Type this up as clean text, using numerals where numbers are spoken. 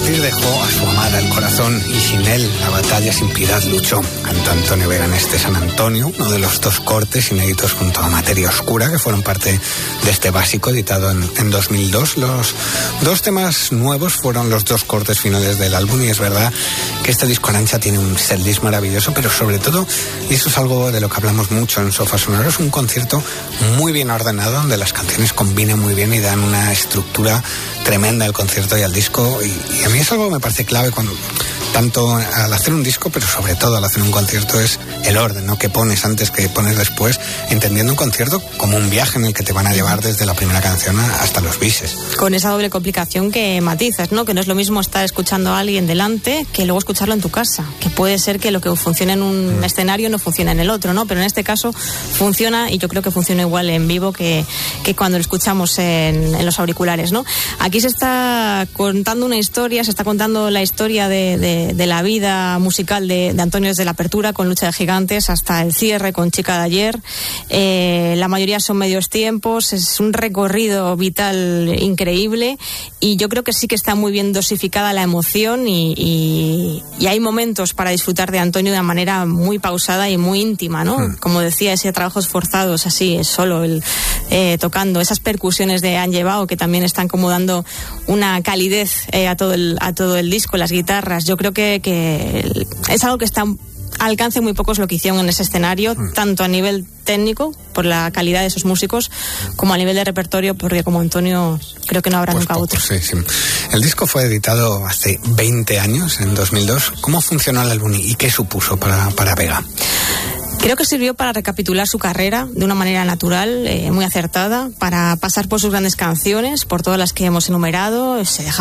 partir dejó a su amada el corazón y sin él la batalla sin piedad luchó. Cantó Antonio Vega en este San Antonio, uno de los 2 cortes inéditos junto a Materia Oscura, que fueron parte de este básico editado en 2002. Los 2 temas nuevos fueron los 2 cortes finales del álbum, y es verdad que este disco Arantxa tiene un setlist maravilloso, pero sobre todo, y eso es algo de lo que hablamos mucho en Sofá Sonoro, es un concierto muy bien ordenado, donde las canciones combinan muy bien y dan una estructura tremenda al concierto y al disco, y a mí es algo que me parece clave cuando, tanto al hacer un disco, pero sobre todo al hacer un concierto, es el orden, ¿no? Que pones antes, que pones después, entendiendo un concierto como un viaje en el que te van a llevar desde la primera canción hasta los bises. Con esa doble complicación que matizas, ¿no? Que no es lo mismo estar escuchando a alguien delante que luego escucharlo en tu casa, que puede ser que lo que funcione en un escenario no funcione en el otro, ¿no? Pero en este caso funciona, y yo creo que funciona igual en vivo que cuando lo escuchamos en los auriculares, ¿no? Aquí se está contando una historia, se está contando la historia de la vida musical de Antonio desde la apertura con Lucha de Gigantes hasta el cierre con Chica de Ayer. La mayoría son medios tiempos, es un recorrido vital increíble, y yo creo que sí que está muy bien dosificada la emoción, y hay momentos para disfrutar de Antonio de una manera muy pausada y muy íntima, ¿no? Como decía, ese trabajos forzados, así, solo el tocando, esas percusiones de Han Llevado, que también están como dando una calidez a todo el disco, las guitarras. Yo creo que es algo que está al alcance muy pocos lo que hicieron en ese escenario, tanto a nivel técnico, por la calidad de esos músicos, como a nivel de repertorio, porque como Antonio creo que no habrá nunca otro. Sí. El disco fue editado hace 20 años, en 2002. ¿Cómo funcionó el álbum y qué supuso para Vega? Creo que sirvió para recapitular su carrera de una manera natural, muy acertada, para pasar por sus grandes canciones, por todas las que hemos enumerado. Se deja